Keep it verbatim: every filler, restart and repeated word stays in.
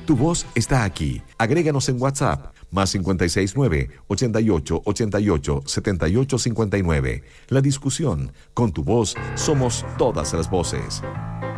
Tu voz está aquí. Agréganos en WhatsApp. Más cinco seis nueve, ochenta y ocho, ochenta y ocho, setenta y ocho cincuenta y nueve. La discusión. Con tu voz somos todas las voces.